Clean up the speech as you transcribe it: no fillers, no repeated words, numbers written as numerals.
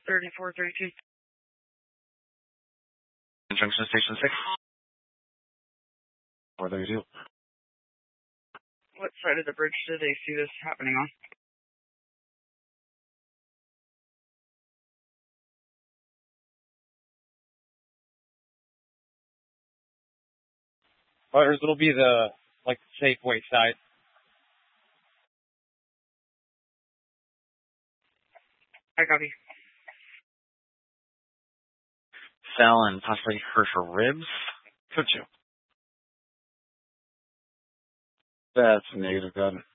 3432. Junction Station 6. 432. What side of the bridge do they see this happening on? Butters, it'll be the, Safeway side. I copy. Cell and possibly Herschel ribs. Could you? That's negative, God.